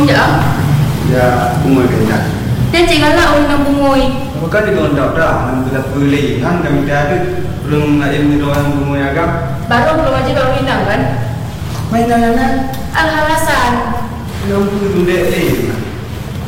je? Ya, bungoy kena. Dia cakap lah orang nak bungoi. Bukan di gondok dah, nak kita beli. Han kami ada belum ngajem ni doang bungoy agak. Baru belum aja baru hindang kan? Mainan anak. Al-Halasan. Yang pun duduk ni.